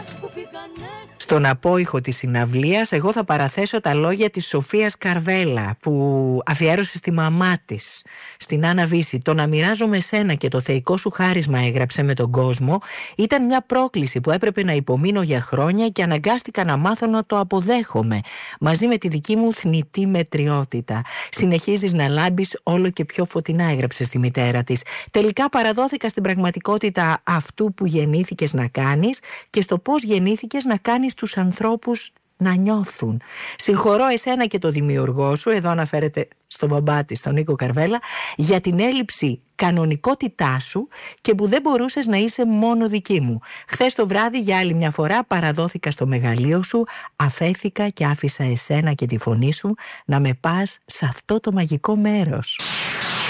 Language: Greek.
Στον απόϊχο της συναυλίας εγώ θα παραθέσω τα λόγια της Σοφίας Καρβέλα που αφιέρωσε στη μαμά της, στην Άννα Βύση. Το να μοιράζομαι σένα και το θεϊκό σου χάρισμα, έγραψε, με τον κόσμο, ήταν μια πρόκληση που έπρεπε να υπομείνω για χρόνια και αναγκάστηκα να μάθω να το αποδέχομαι μαζί με τη δική μου θνητή μετριότητα. Συνεχίζεις να λάμπεις όλο και πιο φωτεινά, έγραψε στη μητέρα της. Τελικά παραδόθηκα στην πραγματικότητα αυτού που γεννήθηκες να κάνεις και στο πώς γεννήθηκες να κάνεις τους ανθρώπους να νιώθουν. Συγχωρώ εσένα και το δημιουργό σου, εδώ αναφέρεται στον μπαμπά της, τον Νίκο Καρβέλα, για την έλλειψη κανονικότητά σου και που δεν μπορούσες να είσαι μόνο δική μου. Χθες το βράδυ για άλλη μια φορά παραδόθηκα στο μεγαλείο σου, αφέθηκα και άφησα εσένα και τη φωνή σου να με πας σε αυτό το μαγικό μέρος.